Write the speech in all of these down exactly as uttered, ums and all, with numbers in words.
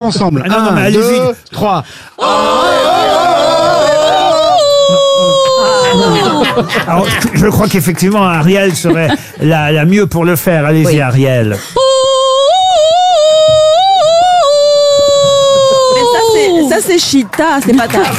ensemble. Ah non, non, mais Un, allez-y. deux, trois. Alors, je crois qu'effectivement, Ariel serait la, la mieux pour le faire. Allez-y, Oui. Ariel. Mais ça, c'est, ça, c'est Chita, c'est pas ta.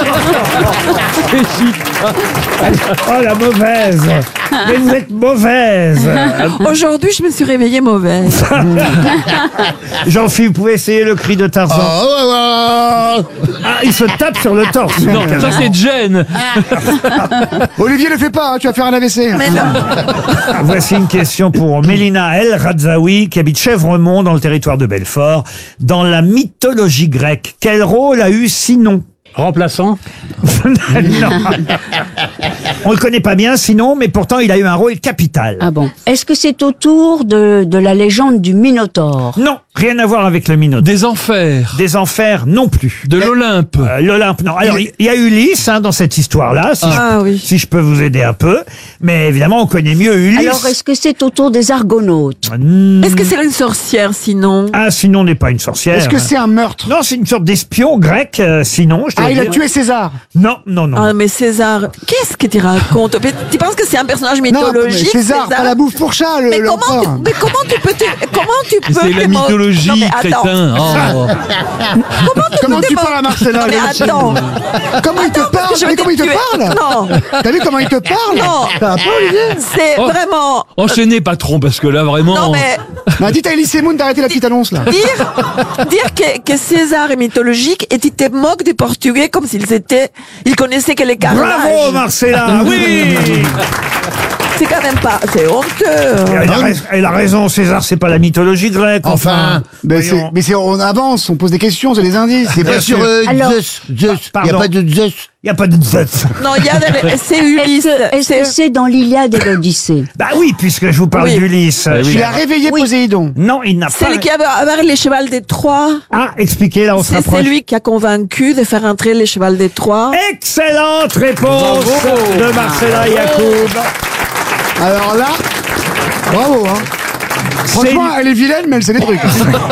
Oh, la mauvaise. Mais vous êtes mauvaise. Aujourd'hui, je me suis réveillée mauvaise. Jean-Philippe, vous pouvez essayer le cri de Tarzan. Ah, il se tape sur le torse. Non, ça c'est Jen. Olivier, le fais pas, hein, tu vas faire un A V C. Mais non. Voici une question pour Mélina El Radzaoui, qui habite Chèvremont, dans le territoire de Belfort. Dans la mythologie grecque, quel rôle a eu Sinon? Remplaçant. Non. On le connaît pas bien, Sinon, mais pourtant il a eu un rôle capital. Ah bon. Est-ce que c'est autour de, de la légende du Minotaure? Non, rien à voir avec le Minotaure. Des enfers. Des enfers non plus. De l'Olympe. Euh, L'Olympe, non. Alors, il y a Ulysse hein, dans cette histoire-là, si, Ah je, oui. si je peux vous aider un peu. Mais évidemment, on connaît mieux Ulysse. Alors, est-ce que c'est autour des Argonautes? Hmm. Est-ce que c'est une sorcière sinon? Ah, Sinon n'est pas une sorcière. Est-ce que c'est un meurtre? Non, c'est une sorte d'espion grec, euh, Sinon. Je te Ah, il a dis. tué César. Non, non, non. Ah, mais César, qu'est-ce que tu racontes? Mais tu penses que c'est un personnage Non, mais mythologique? César, pas la bouffe pour chat, le Mais comment, tu, l'empereur. mais comment tu peux te, comment tu peux C'est la démo- mythologie, Non, mais attends. crétin. Oh. Comment tu, Comment peux tu démo- parles à Marcella, Non, mais Valentin attends. Comment il te Attends, parce parle? que je T'as vais vu comment il te te tuer. parle? Non. T'as vu comment il te parle? Non. Ça va pas, Olivier? C'est Oh. vraiment. Enchaînez, patron, parce que là, vraiment. Non, mais Non, dites à Elie Semoun d'arrêter la petite annonce, là. dire, dire que, que César est mythologique et tu te moques des Portugais comme s'ils étaient. Ils connaissaient que les carnages. Bravo, Marcella. Oui. C'est quand même pas. C'est honteux. Elle a, rais- elle a raison, César, c'est pas la mythologie grecque. Enfin, Mais voyons. c'est, mais c'est, on avance, on pose des questions, c'est des indices. C'est Bien pas sûr. sur euh, Alors- Zeus. Zeus. Il n'y Pardon. a pas de Zeus. Il n'y a pas de Zeus. Non, il y a des- c'est Ulysse. Est-ce que est-ce C'est- que c'est dans l'Iliade et l'Odyssée? Bah oui, puisque je vous parle Oui. d'Ulysse. oui. Tu l'as réveillé, Poséidon. Non, il n'a C'est pas... lui qui avait avec les chevals des Troies. Ah, expliquez, là, on se C'est rapproche. c'est lui qui a convaincu de faire entrer les chevals des Troies. Excellente réponse de Marcella Yacoub. Alors là, bravo, hein. Franchement, elle est vilaine, mais elle sait des trucs.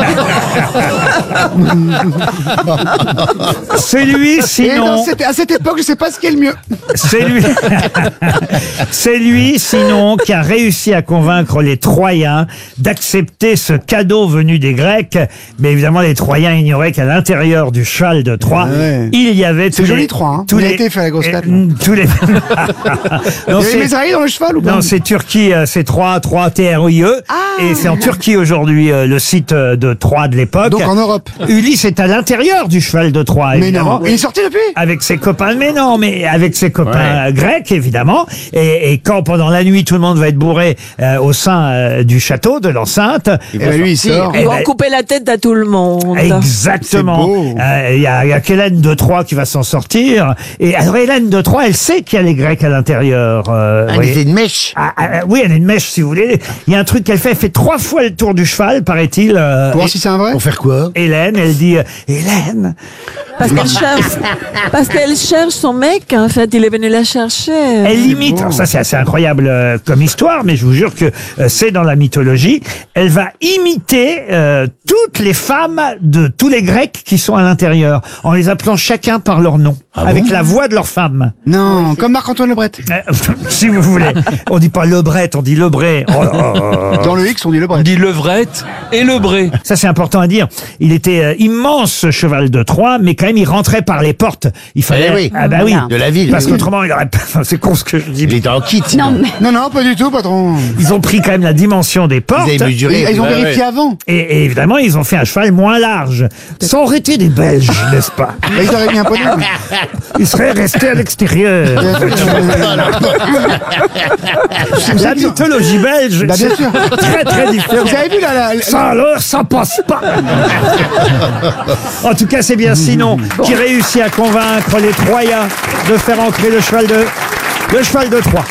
C'est lui, Et dans sinon... cette, à cette époque, je sais pas ce qui est le mieux. C'est lui. C'est lui, sinon, qui a réussi à convaincre les Troyens d'accepter ce cadeau venu des Grecs. Mais évidemment, les Troyens ignoraient qu'à l'intérieur du cheval de Troie, Ah ouais. il y avait tous C'est joli, les... Troie, hein. tous Il a les- été fait à la grosse tête, euh, tous les... Il non, y avait c'est... Mésaïe dans le cheval ou pas? Non, c'est Turquie, euh, c'est Troie, Troie, T R I E. Et c'est en Turquie aujourd'hui, euh, le site euh, de Troie de l'époque. Donc en Europe. Ulysse est à l'intérieur du cheval de Troie, Mais évidemment. non. Il est sorti depuis? Avec ses copains, mais non, mais avec ses copains euh, grecs, évidemment. Et, et quand pendant la nuit, tout le monde va être bourré euh, au sein euh, du château, de l'enceinte. Et ben lui, il sort. Eh Ils vont ben- couper la tête à tout le monde. Exactement. C'est beau. Euh, Il y a, il y a qu'Hélène de Troie qui va s'en sortir. Et alors Hélène de Troie, elle sait qu'il y a les Grecs à l'intérieur. euh, vous Ah, voyez. c'est une mèche. Ah, ah, oui, elle a une mèche, si vous voulez. Il y a un truc qu'elle fait. Elle fait trois fois le tour du cheval, paraît-il. euh, Pour voir si c'est un vrai? Pour faire quoi? Hélène, elle dit euh, Hélène. Parce qu'elle cherche, parce qu'elle cherche son mec, en fait, il est venu la chercher. Elle imite. Alors ça, c'est assez incroyable euh, comme histoire, mais je vous jure que euh, c'est dans la mythologie. Elle va imiter euh, toutes les femmes de tous les Grecs qui sont à l'intérieur, en les appelant chacun par leur nom, avec la voix de leur femme. Non, comme Marc-Antoine Lebret. Euh, si vous voulez. On dit pas Lebret, on dit Lebré. Oh là là. Dans le X, on dit On Lebret. dit levrette et lebré. Ça, c'est important à dire. Il était euh, immense, ce cheval de Troie, mais quand même, il rentrait par les portes. Il fallait. Eh oui. Ah bah oui. Voilà. De la ville. Parce oui. qu'autrement, il aurait pas. C'est con ce que je dis. Il était en kit. Non, mais Non, non, pas du tout, patron. Ils ont pris quand même la dimension des portes. Ils avaient mesuré. Et, ils ont ouais, vérifié ouais. avant. Et, et évidemment, ils ont fait un cheval moins large. Ça aurait été des Belges, n'est-ce pas? Là, ils auraient mis un poney. Ils seraient restés à l'extérieur. La mythologie belge, Bah, bien c'est sûr. très très différent. Vous avez vu là, la, la- Ça alors, ça passe pas. En tout cas, c'est bien Sinon qui réussit à convaincre les Troyens de faire entrer le cheval de le cheval de Troie.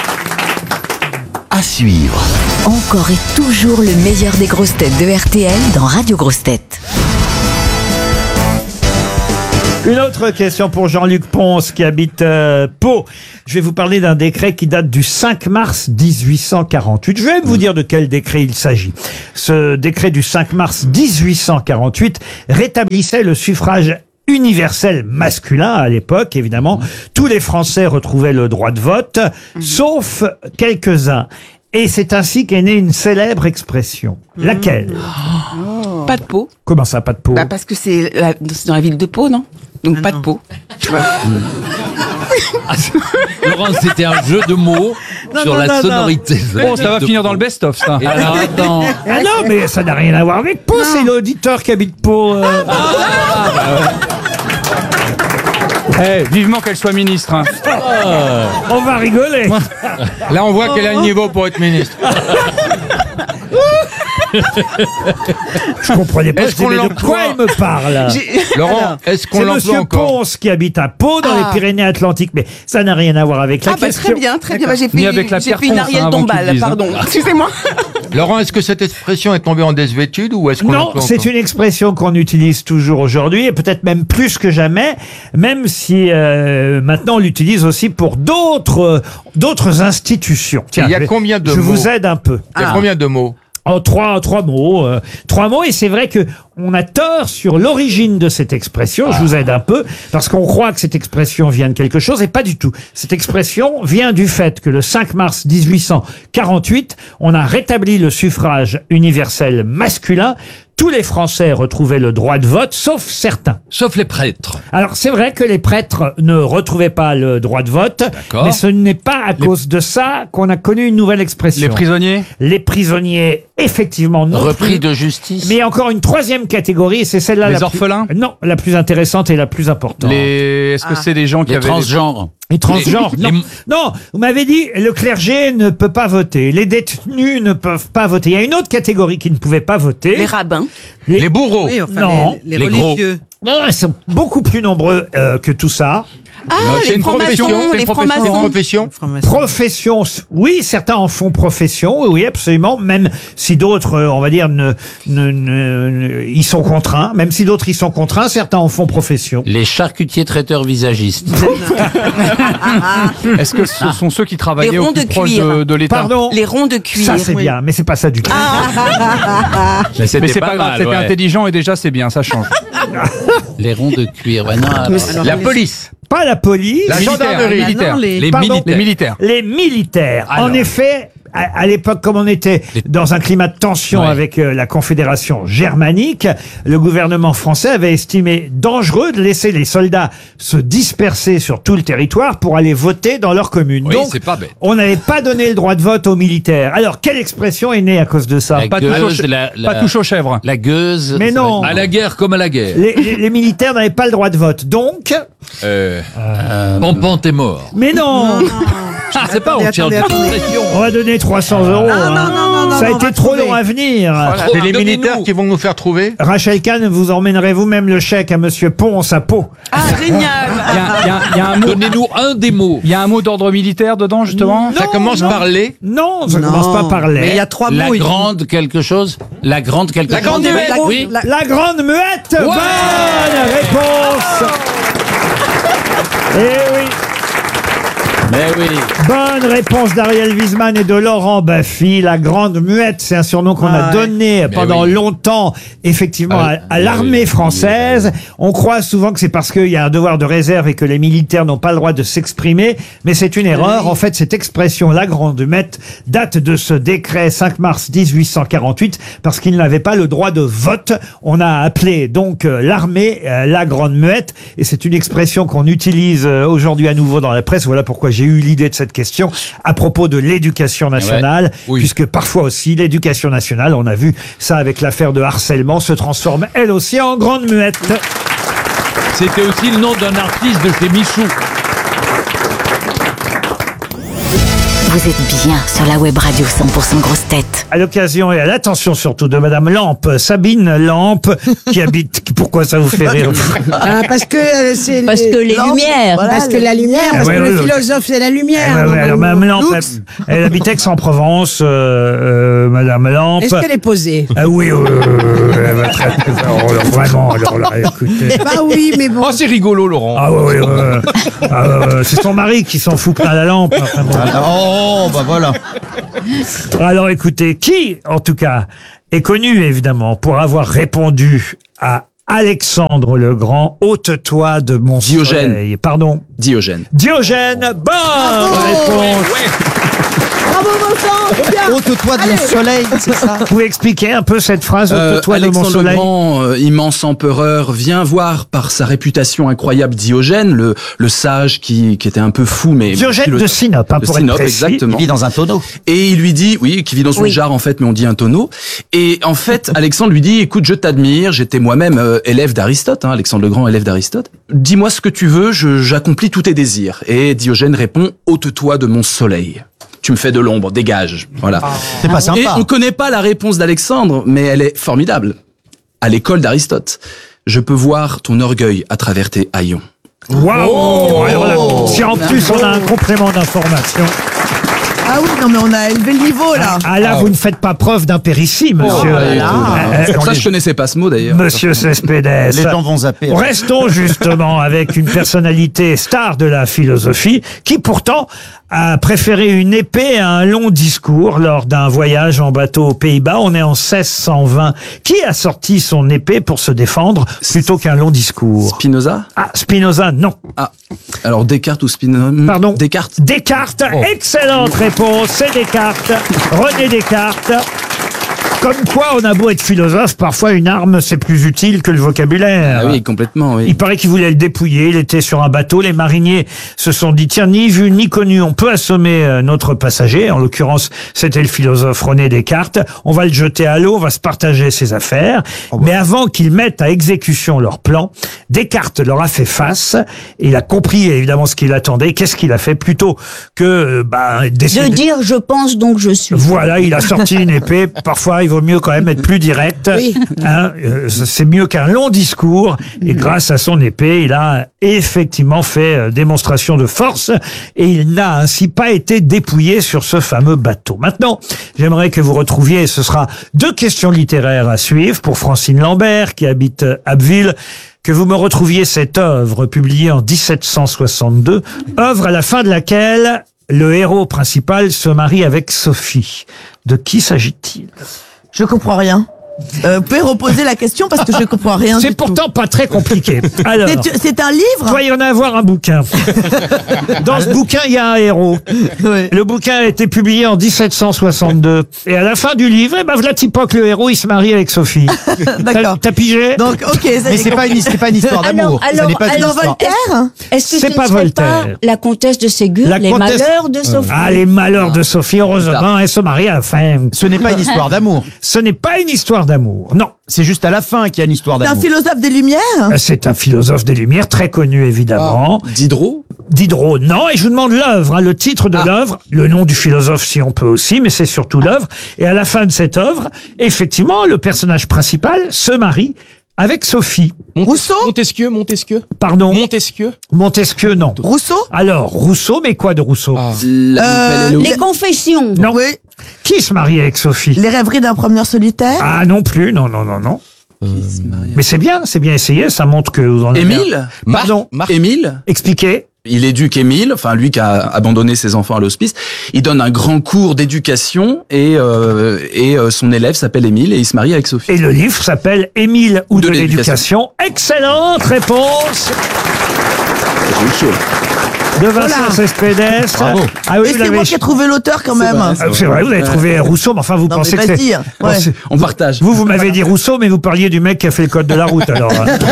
À suivre. Encore et toujours le meilleur des grosses têtes de R T L dans Radio Grosses Têtes. Une autre question pour Jean-Luc Ponce qui habite euh, Pau. Je vais vous parler d'un décret qui date du cinq mars dix-huit cent quarante-huit. Je vais vous dire de quel décret il s'agit. Ce décret du cinq mars dix-huit cent quarante-huit rétablissait le suffrage universel masculin à l'époque, évidemment. Tous les Français retrouvaient le droit de vote, sauf quelques-uns. Et c'est ainsi qu'est née une célèbre expression. Laquelle? Pas de peau. Comment ça, pas de peau? Bah parce que c'est la- c'est dans la ville de Pau, non? Donc pas de peau. Laurent, c'était un jeu de mots Non, sur non, la non, sonorité. Bon, ça va finir dans le best-of, ça. Et alors, attends. Ah non, mais ça n'a rien à voir avec Pau, c'est l'auditeur qui habite Pau. euh. Eh, vivement qu'elle soit ministre. hein. On va rigoler. Là, on voit qu'elle a le niveau pour être ministre. Je comprenais pas. Est-ce je qu'on disais, mais de quoi l'emploie il me parle? Laurent, est-ce qu'on C'est l'emploie Monsieur encore? Ponce qui habite à Pau, dans Ah. les Pyrénées-Atlantiques. Mais ça n'a rien à voir avec la Ah bah question. très bien, très bien. Bah, j'ai Ni fait, avec la j'ai Pierre fait une Ponce, Ariel hein, avant qu'il Dombal, le dise, hein. pardon. Excusez-moi. Laurent, est-ce que cette expression est tombée en désuétude ou est-ce qu'on Non, l'emploie c'est encore une expression qu'on utilise toujours aujourd'hui, et peut-être même plus que jamais, même si euh, maintenant on l'utilise aussi pour d'autres euh, d'autres institutions. Tiens, Il y a je vais- combien de Je mots vous aide un peu. Il y a combien de mots? En trois, trois mots, euh, trois mots, et c'est vrai que on a tort sur l'origine de cette expression. Je vous aide un peu parce qu'on croit que cette expression vient de quelque chose, et pas du tout. Cette expression vient du fait que le cinq mars dix-huit cent quarante-huit, on a rétabli le suffrage universel masculin. Tous les Français retrouvaient le droit de vote, sauf certains. Sauf les prêtres. Alors c'est vrai que les prêtres ne retrouvaient pas le droit de vote, D'accord. mais ce n'est pas à cause de ça qu'on a connu une nouvelle expression. Les prisonniers? Les prisonniers, effectivement, non. Repris de justice. Mais encore une troisième catégorie, et c'est celle-là Les la orphelins plus... Non, la plus intéressante et la plus importante. Les... Est-ce que c'est des gens qui Les avaient... transgenres. Les transgenres. Les- non. les- non, vous m'avez dit le clergé ne peut pas voter, les détenus ne peuvent pas voter. Il y a une autre catégorie qui ne pouvait pas voter. Les rabbins. Les- Les bourreaux. Oui, enfin, Non. les, les Les gros. religieux. Non, ils sont beaucoup plus nombreux euh, que tout ça. Ah, c'est les une profession, francs-maçons, c'est les une profession. C'est une francs-maçons. profession. Franc-maçon. Profession, oui, certains en font profession, oui, absolument, même si d'autres, euh, on va dire, ne, ne, ne, ne- y sont contraints, même si d'autres y sont contraints, certains en font profession. Les charcutiers traiteurs visagistes. Est-ce que ce sont ceux qui travaillaient Les au ronds plus de proche cuir. de, de l'État? Pardon? Les ronds de cuir. Ça, c'est Oui. bien, mais c'est pas ça du tout. Mais Mais c'est pas grave, c'était intelligent et déjà c'est bien, ça change. Les ronds de cuir. Ouais, non, alors- Alors, La les- police. Pas la police. La militaires. gendarmerie. Ah, Militaire. non, les- Les Pardon. militaires. Les militaires. Les militaires. En Alors. effet, à, à l'époque, comme on était dans un climat de tension Ouais. avec euh, la Confédération germanique, le gouvernement français avait estimé dangereux de laisser les soldats se disperser sur tout le territoire pour aller voter dans leur commune. Oui, Donc, c'est pas bête. on n'avait pas donné le droit de vote aux militaires. Alors, quelle expression est née à cause de ça? La Pas touche aux gueuse, che- la, la- Pas touche aux chèvres. la gueuse. Mais non. À la guerre comme à la guerre. les, les- les militaires n'avaient pas le droit de vote. Donc, Euh, Euh, Pompante est mort. mais non, Je sais pas, on Attendez, tire des attendez, attendez. pressions. on va donner trois cents euros. Ah, hein. non, non, non, non, Ça a on été va trop trouver. long à venir. Trop, C'est les donnez-nous. militaires qui vont nous faire trouver. Rachel Kahn, vous emmènerez vous-même le chèque à Monsieur Ponce à Pau. Ah, génial. Il y a, il y a- il y a un mot. Donnez-nous un des mots. Il y a un mot d'ordre militaire dedans, justement. Non, Ça commence non. par les. Non, ça Non, commence pas par les. Mais il y a trois la mots. il- grande quelque chose. La grande quelque La chose. grande muette. La- Oui. la- La grande muette. Bonne réponse. Eh oui. Mais oui. Bonne réponse d'Ariel Wiesman et de Laurent Baffy. La Grande Muette, c'est un surnom qu'on a Ah ouais. donné pendant oui. longtemps, effectivement, Ah, à, à oui, l'armée oui, française. On croit souvent que c'est parce qu'il y a un devoir de réserve et que les militaires n'ont pas le droit de s'exprimer, mais c'est une erreur. En fait, cette expression, la Grande Muette, date de ce décret cinq mars dix-huit cent quarante-huit, parce qu'ils n'avaient pas le droit de vote. On a appelé donc euh, l'armée euh, la Grande Muette, et c'est une expression qu'on utilise euh, aujourd'hui à nouveau dans la presse. Voilà pourquoi j'ai eu l'idée de cette question à propos de l'éducation nationale, Oui. puisque parfois aussi l'éducation nationale, on a vu ça avec l'affaire de harcèlement, se transforme elle aussi en Grande Muette. C'était aussi le nom d'un artiste de chez Michou. Vous êtes bien sur la web radio cent pour cent grosses têtes. À l'occasion et à l'attention surtout de Madame Lampe, Sabine Lampe, qui habite... Pourquoi ça vous fait rire? Ah, parce que euh, c'est Parce que les lampes, lumières. voilà, parce que la lumière, Ah, parce ouais, que ouais, le ouais. philosophe c'est la Eh lumière. ben ouais, alors Madame Lampe, elle, Oups. elle habite Aix-en-Provence, euh, euh, Madame Lampe. Est-ce qu'elle est posée? Ah oui, euh, elle va très, très- alors, alors, vraiment, alors là, écoutez. Bah oui, mais bon. Oh, c'est rigolo, Laurent. Ah oui, oui, ouais. Ah, euh, c'est son mari qui s'en fout plein la lampe. Enfin, bon. Oh, bah voilà. Alors écoutez, qui, en tout cas, est connu évidemment pour avoir répondu à Alexandre le Grand, ôte-toi de mon Diogène. soleil. Pardon. Diogène. Diogène, bonne réponse. Bravo, Vincent, bien. Ôte-toi de mon soleil, c'est ça. Vous pouvez expliquer un peu cette phrase, Euh, ôte-toi de mon Alexandre le soleil? Grand, euh, immense empereur, vient voir par sa réputation incroyable Diogène, le, le sage qui, qui était un peu fou, mais... Diogène le- de Sinope, hein, de pour Sinope, être précis. exactement. Il vit dans un tonneau. Et il lui dit, oui, qui vit dans une Oui. jarre en fait, mais on dit un tonneau. Et en fait, Alexandre lui dit, écoute, je t'admire, j'étais moi-même euh, élève d'Aristote, hein, Alexandre le Grand, élève d'Aristote. Dis-moi ce que tu veux, je, j'accomplis tous tes désirs. Et Diogène répond, ôte-toi de mon soleil. Tu me fais de l'ombre, dégage. Voilà. C'est pas Et sympa. on connaît pas la réponse d'Alexandre, mais elle est formidable. À l'école d'Aristote, je peux voir ton orgueil à travers tes haillons. Waouh! Alors là, si en plus on a un complément d'information. Ah oui, non mais on a élevé le niveau là. Ah là, vous ne faites pas preuve d'impéritie, monsieur. là là. Euh, C'est pour ça que je connaissais pas ce mot d'ailleurs. Monsieur Cespedes. Les gens vont zapper. Restons justement avec une personnalité star de la philosophie qui pourtant a préféré une épée à un long discours lors d'un voyage en bateau aux Pays-Bas. On est en seize cent vingt. Qui a sorti son épée pour se défendre plutôt qu'un long discours? Spinoza? Ah, Spinoza, non. Ah, alors Descartes ou Spinoza? Pardon. Descartes. Descartes, excellente réponse, c'est Descartes, René Descartes. Comme quoi, on a beau être philosophe, parfois une arme c'est plus utile que le vocabulaire. Ah oui, complètement, oui. Il paraît qu'il voulait le dépouiller, il était sur un bateau, les mariniers se sont dit, tiens, ni vu ni connu, on peut assommer euh, notre passager, en l'occurrence c'était le philosophe René Descartes, on va le jeter à l'eau, on va se partager ses affaires, mais avant qu'ils mettent à exécution leur plan, Descartes leur a fait face, et il a compris évidemment ce qu'il attendait, qu'est-ce qu'il a fait, plutôt que euh, bah, De d'essayer de- dire je pense donc je suis. Voilà, il a sorti une épée. Parfois, il vaut mieux quand même être plus direct. Oui. Hein, euh, c'est mieux qu'un long discours. Et grâce à son épée, il a effectivement fait euh, démonstration de force. Et il n'a ainsi pas été dépouillé sur ce fameux bateau. Maintenant, j'aimerais que vous retrouviez, et ce sera deux questions littéraires à suivre pour Francine Lambert, qui habite euh, Abbeville, que vous me retrouviez cette œuvre publiée en dix-sept cent soixante-deux, œuvre à la fin de laquelle le héros principal se marie avec Sophie. De qui s'agit-il? Je comprends rien. Euh, vous pouvez reposer la question parce que je comprends rien. C'est du tout. pourtant pas très compliqué. Alors, C'est- C'est un livre. il doit y en avoir un bouquin. Dans ce bouquin, il y a un héros. Ouais. Le bouquin a été publié en dix-sept cent soixante-deux. Et à la fin du livre, eh ben, voilà Tipoc, le héros, il se marie avec Sophie. T'as D'accord. t'as pigé? Donc ok. ça Mais y est. c'est pas une, c'est pas une histoire d'amour. Alors, Ça alors, n'est pas une alors, histoire. Voltaire. Est-ce que C'est ce pas ne serait Voltaire. pas la comtesse de Ségur, La les comtesse- malheurs de Sophie? Ah, les malheurs de Sophie, heureusement, elle se marie à la fin. Ce n'est pas une histoire d'amour. Ce n'est pas une histoire d'amour. Non. C'est juste à la fin qu'il y a une histoire C'est un d'amour. philosophe des Lumières. C'est un philosophe des Lumières, très connu évidemment. Diderot? Diderot, non, et je vous demande l'œuvre, hein, le titre de l'œuvre, le nom du philosophe si on peut aussi, mais c'est surtout l'œuvre. Et à la fin de cette œuvre, effectivement, le personnage principal se marie avec Sophie. Rousseau. Montesquieu, Montesquieu. Pardon, Montesquieu. Montesquieu, non. Rousseau. Alors, Rousseau, mais quoi de Rousseau? Ah. La Euh, Belle et Les confessions. Non. Oui. Qui se marie avec Sophie? Les rêveries d'un promeneur solitaire. Ah non plus, non, non, non, non. Mais c'est bien, c'est bien essayé, ça montre que vous en avez... Émile? Pardon, Marc. Émile? expliquez. Il éduque Émile, enfin lui qui a abandonné ses enfants à l'hospice. Il donne un grand cours d'éducation et, euh, et euh, son élève s'appelle Émile et il se marie avec Sophie. Et le livre s'appelle Émile ou de, De l'éducation. Excellente réponse J'ai eu chaud. de Vincent Voilà. Cespedes. Bravo. Ah oui, Et vous c'est moi l'avez... qui ai trouvé l'auteur quand même. Ah, c'est vrai, vous avez trouvé Rousseau, mais enfin vous Non, pensez mais que vas-y, c'est... ouais. pensez- On partage. Vous, vous m'avez dit Rousseau, mais vous parliez du mec qui a fait le code de la route, alors.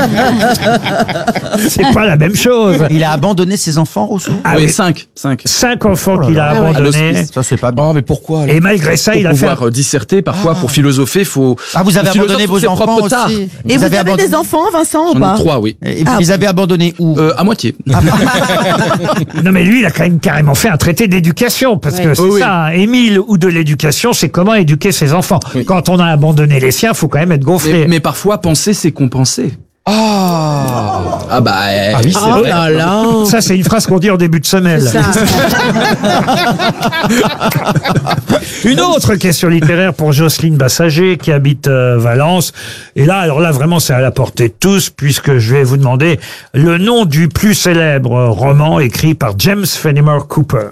C'est pas la même chose. Il a abandonné ses enfants, Rousseau. Ah oui, oui, cinq. Cinq. cinq enfants qu'il a À abandonnés. l'hospice. Ça, c'est pas bien. Ah, mais pourquoi alors Et malgré ça, Pour il a fait... pouvoir euh, disserter, parfois pour philosopher, il faut. Ah, vous avez un philosophe abandonné sur vos ses enfants propres tares. aussi. Et vous, avez abandonné- des enfants, Vincent, ou J'en pas? ai trois, oui. Et vous les avez abandonnés où? Euh, à moitié. Non, mais lui, il a quand même carrément fait un traité d'éducation, parce que c'est Oui, oui. ça, hein, Émile, ou de l'éducation, c'est comment éduquer ses enfants. Quand on a abandonné les siens, faut quand même être gonflé. Mais, mais parfois, penser, c'est compenser. Ah. Ah bah. Ah oui, c'est ah, vrai. là là. Ça, c'est une phrase qu'on dit en début de semaine. Une autre question littéraire pour Jocelyne Bassager, qui habite euh, Valence. Et là, alors là, vraiment, c'est à la portée de tous, puisque je vais vous demander le nom du plus célèbre roman écrit par James Fenimore Cooper.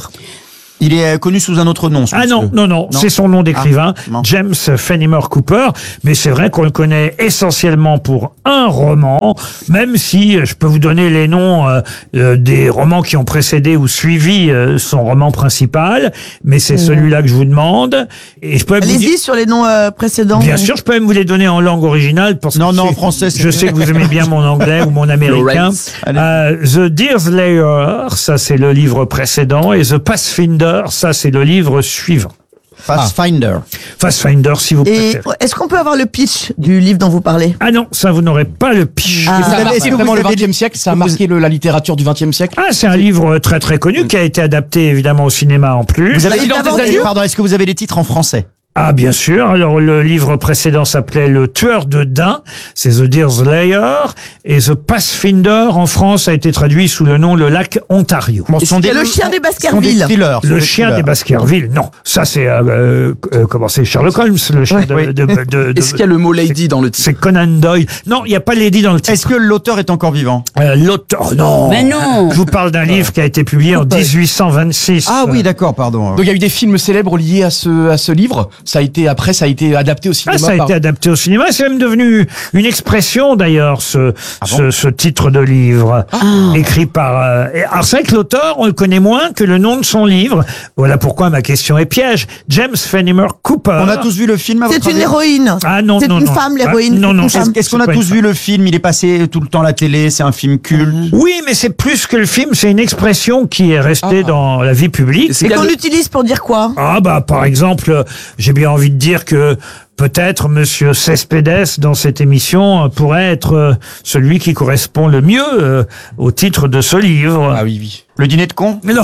Il est connu sous un autre nom. ce Ah non, monsieur. non, non, c'est son nom d'écrivain, Ah, non. James Fenimore Cooper, mais c'est vrai qu'on le connaît essentiellement pour un roman, même si euh, je peux vous donner les noms euh, euh, des romans qui ont précédé ou suivi euh, son roman principal, mais c'est celui-là que je vous demande. Et je peux même vous dire- Allez-y sur les noms euh, précédents. Bien sûr, je peux même vous les donner en langue originale. Parce Non, que non, je en sais- français, c'est Je sais que vous aimez bien mon anglais ou mon américain. Allez. Euh, The Deerslayer, ça c'est le livre précédent, et The Pathfinder, ça c'est le livre suivant. Pathfinder. Pathfinder, si vous Et préférez. est-ce qu'on peut avoir le pitch du livre dont vous parlez? Ah non, ça vous n'aurez pas le pitch. Ah. Et ça a Vous avez- marqué est-ce que vraiment vous le avez- vingtième siècle, ça a marqué le- la littérature du vingtième siècle. Ah, c'est un livre très très connu qui a été adapté évidemment au cinéma en plus. Vous avez Silence des Pardon, agneaux Pardon, est-ce que vous avez les titres en français? Ah, bien sûr. Alors, le livre précédent s'appelait Le Tueur de Daims. C'est The Deerslayer. Et The Pathfinder, en France, a été traduit sous le nom Le Lac Ontario. Bon, ce sont des- Le chien des ce sont des Baskerville. thrillers, ce sont Le des chien thrillers. des Baskerville, non. Ça, c'est, euh, euh, euh, comment c'est, Sherlock Holmes, le chien de, Oui. de, de, de- Est-ce qu'il y a le mot lady dans le titre? C'est Conan Doyle. Non, il n'y a pas Lady dans le titre. Est-ce que l'auteur est encore vivant? Euh, L'auteur, non. Mais non. Je vous parle d'un livre qui a été publié en dix-huit cent vingt-six. Ah oui, d'accord, pardon. Donc il y a eu des films célèbres liés à ce à ce livre. Ça a été après, ça a été adapté au cinéma. Ah, ça a par- été adapté au cinéma. C'est même devenu une expression, d'ailleurs, ce, ce, ce titre de livre, écrit par... euh, et- alors, c'est vrai que l'auteur, on le connaît moins que le nom de son livre. Voilà pourquoi ma question est piège. James Fenimore Cooper. On a tous vu le film à votre C'est une avis héroïne. Ah non, C'est non, une non. femme, Ah, l'héroïne. non, non, C'est une c'est- femme. Est-ce qu'on a pas tous une vu le film? Il est passé tout le temps à la télé, c'est un film culte. Oui, mais c'est plus que le film, c'est une expression qui est restée dans la vie publique. Est-ce Et qu'il y a qu'on le- l'utilise pour dire quoi? Ah bah par exemple, euh, j'ai bien envie de dire que peut-être Monsieur Cespedes dans cette émission euh, pourrait être euh, celui qui correspond le mieux euh, au titre de ce livre. Ah oui, oui. Le dîner de con? Mais non.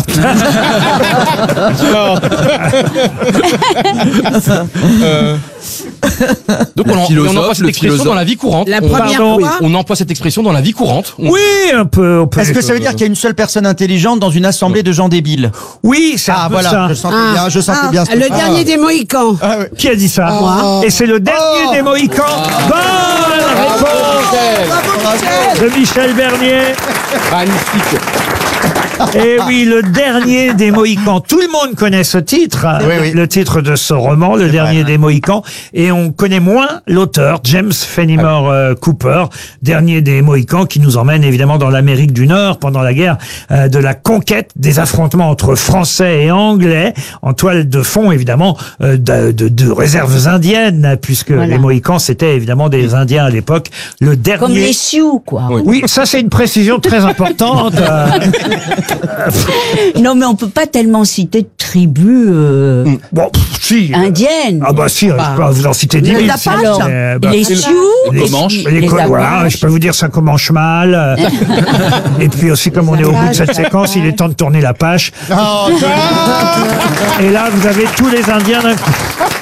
Donc Le on, en- philosophe, on emploie cette le expression philosophe. dans la vie courante. La on, première Pardon. fois. on emploie cette expression dans la vie courante. On- Oui, un peu. on peut- Est-ce que ça veut dire qu'il y a une seule personne intelligente dans une assemblée de gens débiles? Oui, c'est un Ah peu voilà, ça. je sentais Ah. bien, je sentais Ah, bien. ce- le Ah. dernier des Mohicans. Ah ouais. Qui a dit ça Moi. Et c'est le dernier des Mohicans. Bonne réponse de Michel Bernier. Magnifique. Et oui, le dernier des Mohicans. Tout le monde connaît ce titre, Oui, oui. le titre de ce roman, le dernier vrai. des Mohicans, et on connaît moins l'auteur, James Fenimore euh, Cooper, dernier des Mohicans, qui nous emmène évidemment dans l'Amérique du Nord pendant la guerre euh, de la conquête, des affrontements entre Français et Anglais, en toile de fond évidemment euh, de, de, de réserves indiennes, puisque Voilà. les Mohicans c'était évidemment des Indiens à l'époque. Le dernier. Comme les Sioux, quoi. Oui, ça c'est une précision très importante. euh, Non, mais on peut pas tellement citer de tribus euh, Bon, pff, si. indiennes. Ah bah si, je peux vous en citer dix Les mille. Apaches. sinon, Alors, euh, bah, les les- Sioux, les- les, Comanches. les les co- voilà, Apaches. je peux vous dire ça commence mal. euh, Et puis aussi, comme on est au bout de cette séquence, il est temps de tourner la page. Oh, Et là, vous avez tous les Indiens d'un coup.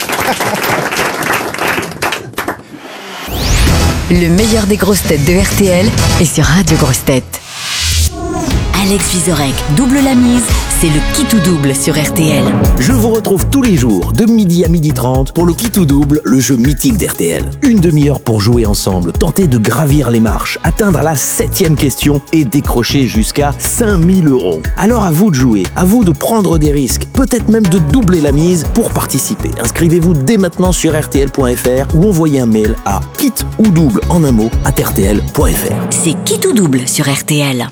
Le meilleur des grosses têtes de R T L est sur Radio Grosses Têtes. Alex Vizorek double la mise, c'est le qui tout double sur R T L. Je vous retrouve tous les jours de midi à midi trente pour le qui tout double, le jeu mythique d'R T L. Une demi-heure pour jouer ensemble, tenter de gravir les marches, atteindre la septième question et décrocher jusqu'à cinq mille euros. Alors à vous de jouer, à vous de prendre des risques, peut-être même de doubler la mise pour participer. Inscrivez-vous dès maintenant sur R T L point F R ou envoyez un mail à kit ou double en un mot à R T L point F R. C'est qui tout double sur R T L.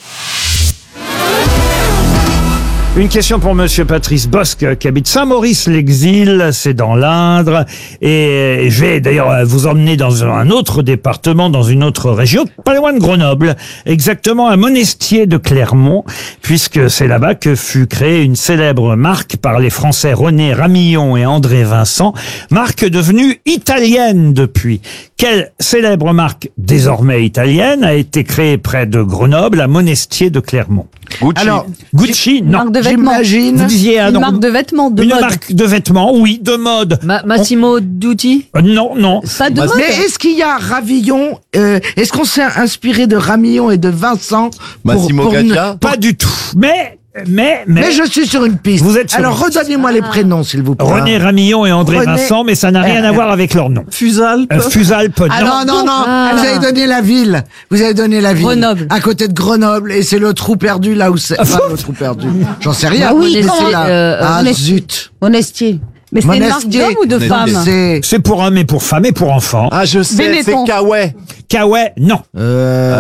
Une question pour Monsieur Patrice Bosque qui habite Saint-Maurice-l'Exil, c'est dans l'Indre, et je vais d'ailleurs vous emmener dans un autre département, dans une autre région, pas loin de Grenoble, exactement à Monestier de Clermont, puisque c'est là-bas que fut créée une célèbre marque par les Français René Ramillon et André Vincent, marque devenue italienne depuis. Quelle célèbre marque désormais italienne a été créée près de Grenoble, à Monestier de Clermont? Gucci. Alors, Gucci, non. marque de vêtements. j'imagine. Vous disiez un Une nom. marque de vêtements, de Une mode. marque de vêtements, oui, de mode. Ma- Massimo Dutti. Euh, non, non. Pas de mode. Mais est-ce qu'il y a Ravillon euh, Est-ce qu'on s'est inspiré de Ramillon et de Vincent pour, Massimo pour une- Gaccia. Pas du tout. Mais, mais, mais. Mais je suis sur une piste. Vous êtes sur Alors une piste. redonnez-moi les prénoms, s'il vous plaît. René Ramillon et André René- Vincent, mais ça n'a rien à voir avec leur nom. Fusalpe. Euh, Fusalpe, non. Ah non, non, non, Ah. vous avez donné la ville. Vous avez donné la ville. Grenoble. À côté de Grenoble. Et c'est le trou perdu là où c'est. Enfin, le trou perdu. J'en sais rien. Ah oui, mais comment, c'est là. euh, ah, Monest- zut. Monestier. Mais c'est une marque Monestier. d'homme ou de femme? C'est. C'est pour hommes et pour femmes et pour enfants. Ah, je sais, c'est Benetton. Kawaii. Kawaii, non. Euh...